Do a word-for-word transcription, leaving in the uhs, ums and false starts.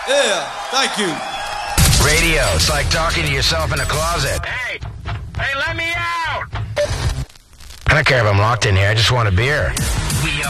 Yeah, thank you. Radio, it's like talking to yourself in a closet. Hey, hey, let me out! I don't care if I'm locked in here, I just want a beer.